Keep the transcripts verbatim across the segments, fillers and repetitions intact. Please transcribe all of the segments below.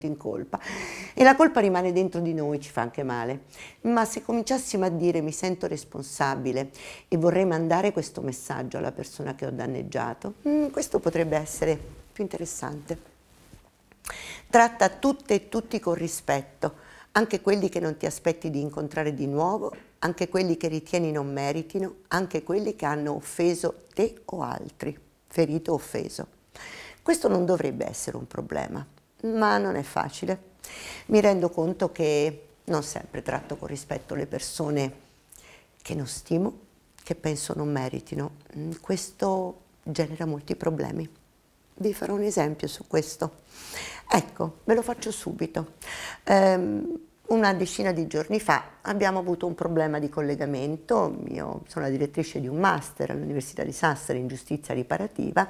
in colpa e la colpa rimane dentro di noi, ci fa anche male. Ma se cominciassimo a dire mi sento responsabile e vorrei mandare questo messaggio alla persona che ho danneggiato, mm, questo potrebbe essere più interessante. Tratta tutte e tutti con rispetto, anche quelli che non ti aspetti di incontrare di nuovo, anche quelli che ritieni non meritino, anche quelli che hanno offeso te o altri, ferito o offeso. Questo non dovrebbe essere un problema, ma non è facile. Mi rendo conto che non sempre tratto con rispetto le persone che non stimo, che penso non meritino. Questo genera molti problemi. Vi farò un esempio su questo. Ecco, ve lo faccio subito. Um, una decina di giorni fa abbiamo avuto un problema di collegamento. Io sono la direttrice di un master all'Università di Sassari in giustizia riparativa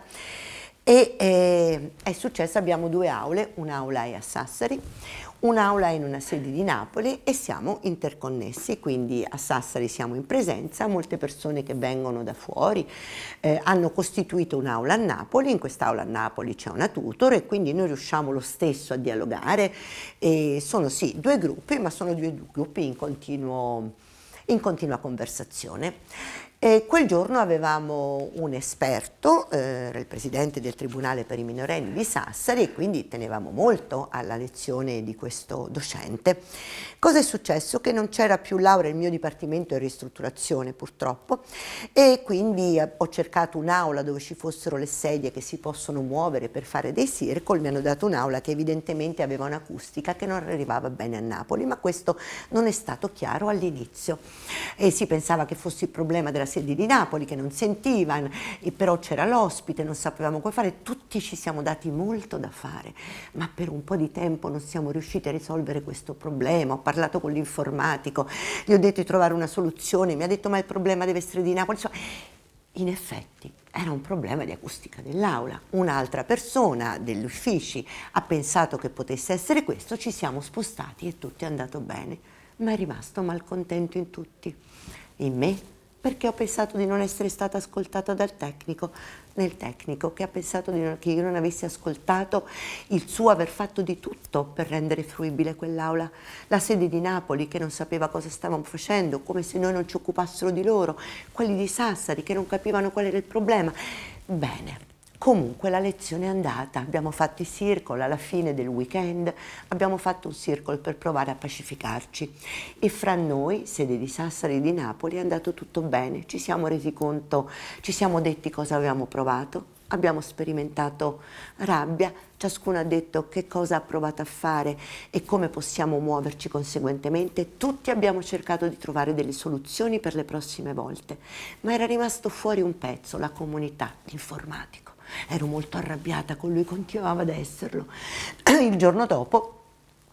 e eh, è successo, abbiamo due aule, un'aula è a Sassari, un'aula è in una sede di Napoli e siamo interconnessi, quindi a Sassari siamo in presenza, molte persone che vengono da fuori eh, hanno costituito un'aula a Napoli, in quest'aula a Napoli c'è una tutor e quindi noi riusciamo lo stesso a dialogare e sono sì due gruppi, ma sono due gruppi in continuo, in continua conversazione. E quel giorno avevamo un esperto, eh, era il presidente del Tribunale per i minorenni di Sassari e quindi tenevamo molto alla lezione di questo docente. Cosa è successo? Che non c'era più laurea, il mio dipartimento è ristrutturazione purtroppo, e quindi ho cercato un'aula dove ci fossero le sedie che si possono muovere per fare dei circle, mi hanno dato un'aula che evidentemente aveva un'acustica che non arrivava bene a Napoli, ma questo non è stato chiaro all'inizio e si pensava che fosse il problema della sede di Napoli che non sentivano, e però c'era l'ospite, non sapevamo come fare, tutti ci siamo dati molto da fare, ma per un po' di tempo non siamo riusciti a risolvere questo problema. Ho parlato con l'informatico, gli ho detto di trovare una soluzione, mi ha detto ma il problema deve essere di Napoli. Insomma, in effetti era un problema di acustica dell'aula, un'altra persona degli uffici ha pensato che potesse essere questo, ci siamo spostati e tutto è andato bene, ma è rimasto malcontento in tutti, in me perché ho pensato di non essere stata ascoltata dal tecnico, nel tecnico che ha pensato di non, che io non avessi ascoltato il suo aver fatto di tutto per rendere fruibile quell'aula, la sede di Napoli che non sapeva cosa stavamo facendo, come se noi non ci occupassero di loro, quelli di Sassari che non capivano qual era il problema. Bene. Comunque la lezione è andata, abbiamo fatto i circle alla fine del weekend, abbiamo fatto un circle per provare a pacificarci e fra noi, sede di Sassari e di Napoli, è andato tutto bene, ci siamo resi conto, ci siamo detti cosa avevamo provato, abbiamo sperimentato rabbia, ciascuno ha detto che cosa ha provato a fare e come possiamo muoverci conseguentemente, tutti abbiamo cercato di trovare delle soluzioni per le prossime volte, ma era rimasto fuori un pezzo, la comunità, l'informatico. Ero molto arrabbiata con lui, continuava ad esserlo. Il giorno dopo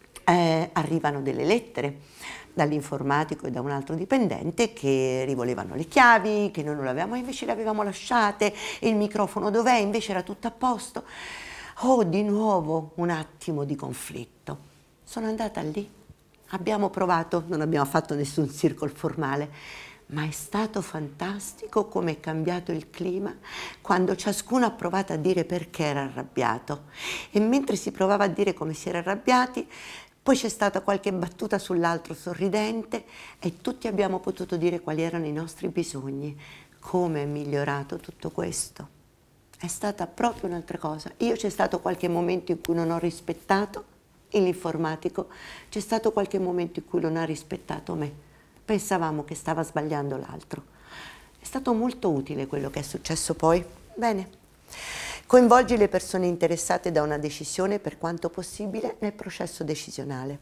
eh, arrivano delle lettere dall'informatico e da un altro dipendente che rivolevano le chiavi, che noi non le avevamo, invece le avevamo lasciate, e il microfono dov'è, invece era tutto a posto. Oh, di nuovo un attimo di conflitto. Sono andata lì, abbiamo provato, non abbiamo fatto nessun circle formale, ma è stato fantastico come è cambiato il clima quando ciascuno ha provato a dire perché era arrabbiato e mentre si provava a dire come si era arrabbiati, poi c'è stata qualche battuta sull'altro sorridente e tutti abbiamo potuto dire quali erano i nostri bisogni. Come è migliorato tutto questo? È stata proprio un'altra cosa. Io c'è stato qualche momento in cui non ho rispettato l'informatico, c'è stato qualche momento in cui non ha rispettato me. Pensavamo che stava sbagliando l'altro. È stato molto utile quello che è successo poi. Bene. Coinvolgi le persone interessate da una decisione per quanto possibile nel processo decisionale.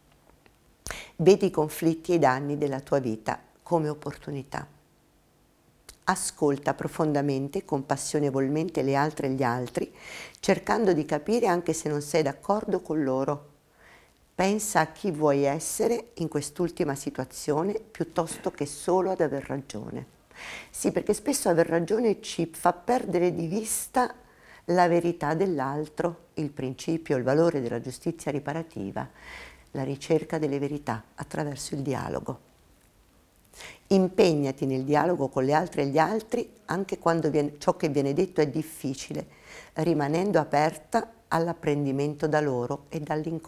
Vedi i conflitti e i danni della tua vita come opportunità. Ascolta profondamente, compassionevolmente le altre e gli altri, cercando di capire anche se non sei d'accordo con loro. Pensa a chi vuoi essere in quest'ultima situazione piuttosto che solo ad aver ragione. Sì, perché spesso aver ragione ci fa perdere di vista la verità dell'altro, il principio, il valore della giustizia riparativa, la ricerca delle verità attraverso il dialogo. Impegnati nel dialogo con le altre e gli altri anche quando viene, ciò che viene detto è difficile, rimanendo aperta all'apprendimento da loro e dall'incontro.